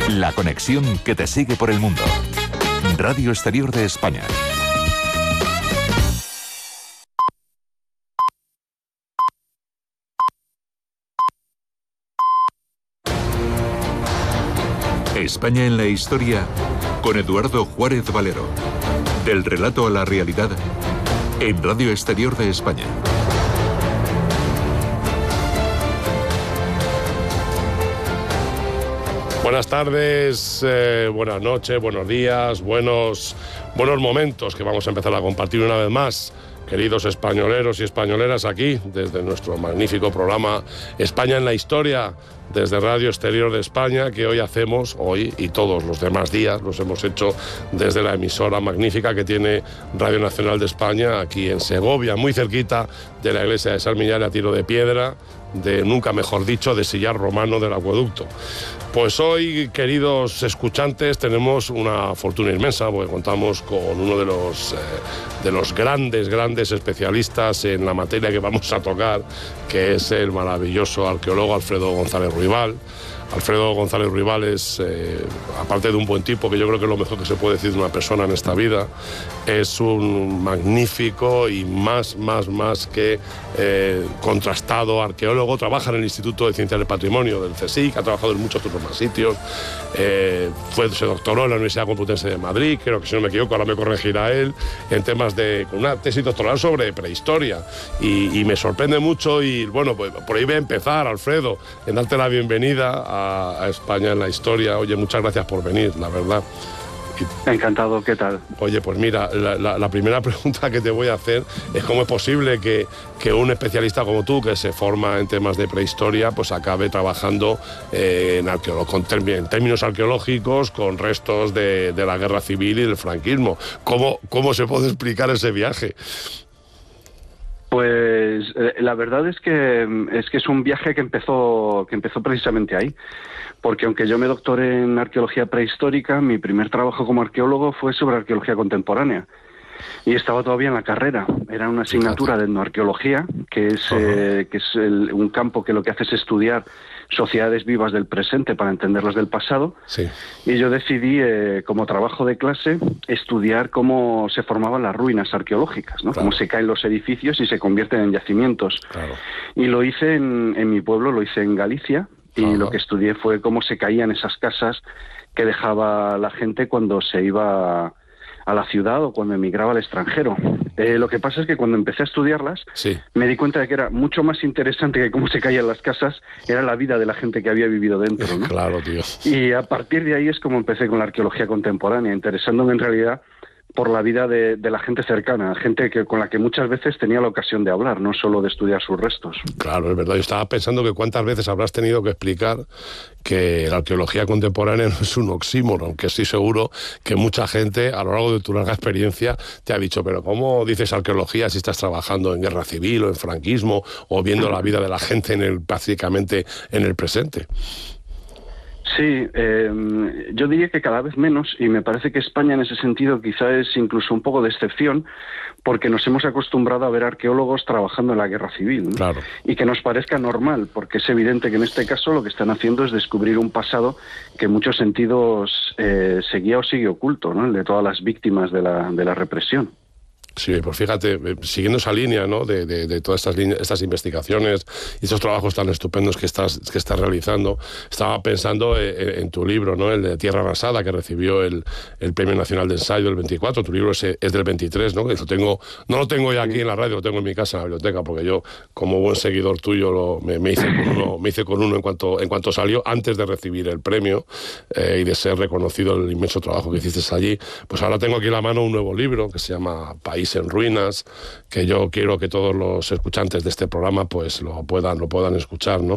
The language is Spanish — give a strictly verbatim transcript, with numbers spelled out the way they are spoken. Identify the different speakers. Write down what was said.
Speaker 1: La conexión que te sigue por el mundo. Radio Exterior de España. España en la historia con Eduardo Juárez Valero. Del relato a la realidad en Radio Exterior de España.
Speaker 2: Buenas tardes, eh, buenas noches, buenos días, buenos, buenos momentos que vamos a empezar a compartir una vez más. Queridos españoleros y españoleras, aquí, desde nuestro magnífico programa España en la Historia, desde Radio Exterior de España, que hoy hacemos, hoy y todos los demás días, los hemos hecho desde la emisora magnífica que tiene Radio Nacional de España, aquí en Segovia, muy cerquita de la iglesia de San Millán, a tiro de piedra, de, nunca mejor dicho, de sillar romano del acueducto. Pues hoy, queridos escuchantes, tenemos una fortuna inmensa, porque contamos con uno de los, eh, de los grandes, grandes especialistas en la materia que vamos a tocar, que es el maravilloso arqueólogo Alfredo González Ruibal. Alfredo González Ruibal es, eh, aparte de un buen tipo, que yo creo que es lo mejor que se puede decir de una persona en esta vida, es un magnífico y más, más, más que eh, contrastado arqueólogo. Trabaja en el Instituto de Ciencias del Patrimonio del CSIC, ha trabajado en muchos otros más sitios, eh, fue, se doctoró en la Universidad Complutense de Madrid, creo que si no me equivoco, ahora me corregirá él, en temas de, con una tesis doctoral sobre prehistoria, y, y me sorprende mucho, y bueno, pues por ahí voy a empezar, Alfredo, en darte la bienvenida a a España en la Historia. Oye, muchas gracias por venir, la verdad.
Speaker 3: Y, Encantado, ¿qué tal?
Speaker 2: Oye, pues mira, la, la, la primera pregunta que te voy a hacer es cómo es posible que, que un especialista como tú, que se forma en temas de prehistoria, pues acabe trabajando eh, en, arqueolo- con term- en términos arqueológicos con restos de, de la guerra civil y del franquismo. ¿Cómo, cómo se puede explicar ese viaje?
Speaker 3: Pues eh, la verdad es que es que es un viaje que empezó que empezó precisamente ahí, porque aunque yo me doctoré en arqueología prehistórica, mi primer trabajo como arqueólogo fue sobre arqueología contemporánea y estaba todavía en la carrera. Era una asignatura de etnoarqueología, que es eh, que es el, un campo que lo que hace es estudiar sociedades vivas del presente para entenderlas del pasado.
Speaker 2: Sí.
Speaker 3: Y yo decidí, eh, como trabajo de clase, estudiar cómo se formaban las ruinas arqueológicas, ¿no?
Speaker 2: Claro.
Speaker 3: Cómo se caen los edificios y se convierten en yacimientos.
Speaker 2: Claro.
Speaker 3: Y lo hice en, en mi pueblo, lo hice en Galicia, y
Speaker 2: Ajá.
Speaker 3: lo que estudié fue cómo se caían esas casas que dejaba la gente cuando se iba a la ciudad o cuando emigraba al extranjero. Eh, lo que pasa es que cuando empecé a estudiarlas,
Speaker 2: Sí.
Speaker 3: me di cuenta de que era mucho más interesante que cómo se caían las casas, era la vida de la gente que había vivido dentro, ¿no?
Speaker 2: Claro, tío.
Speaker 3: Y a partir de ahí es como empecé con la arqueología contemporánea, interesándome en realidad por la vida de, de la gente cercana, gente que, con la que muchas veces tenía la ocasión de hablar, no solo de estudiar sus restos.
Speaker 2: Claro, es verdad. Yo estaba pensando que cuántas veces habrás tenido que explicar que la arqueología contemporánea no es un oxímoron, que estoy seguro que mucha gente a lo largo de tu larga experiencia te ha dicho, pero ¿cómo dices arqueología si estás trabajando en guerra civil o en franquismo o viendo la vida de la gente en el, prácticamente en el presente?
Speaker 3: Sí, eh, yo diría que cada vez menos, y me parece que España en ese sentido quizá es incluso un poco de excepción, porque nos hemos acostumbrado a ver arqueólogos trabajando en la guerra civil, ¿no?
Speaker 2: Claro.
Speaker 3: Y que nos parezca normal, porque es evidente que en este caso lo que están haciendo es descubrir un pasado que en muchos sentidos eh, seguía o sigue oculto, ¿no? El de todas las víctimas de la, de la represión.
Speaker 2: Sí, pues fíjate, siguiendo esa línea, ¿no? de, de, de todas estas, líneas, estas investigaciones y estos trabajos tan estupendos que estás, que estás realizando, estaba pensando en, en tu libro, ¿no? El de Tierra Arrasada, que recibió el, el Premio Nacional de Ensayo del veinticuatro. Tu libro es, es del veintitrés, ¿no? Que lo tengo, no lo tengo ya aquí en la radio, lo tengo en mi casa, en la biblioteca, porque yo, como buen seguidor tuyo, lo, me, me, hice con uno, me hice con uno en cuanto, en cuanto salió, antes de recibir el premio eh, y de ser reconocido el inmenso trabajo que hiciste allí. Pues ahora tengo aquí en la mano un nuevo libro que se llama País en Ruinas, que yo quiero que todos los escuchantes de este programa pues lo puedan, lo puedan escuchar, ¿no?